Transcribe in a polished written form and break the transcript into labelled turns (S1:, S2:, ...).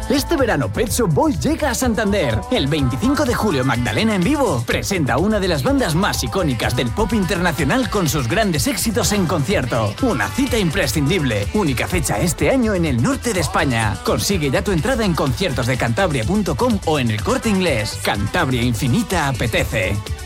S1: Este verano Pet Shop Boys llega a Santander. El 25 de julio Magdalena en vivo presenta una de las bandas más icónicas del pop internacional con sus grandes éxitos en concierto. Una cita imprescindible. Única fecha este año en el norte de España. Consigue ya tu entrada en conciertosdecantabria.com o en El Corte Inglés. Cantabria Infinita apetece.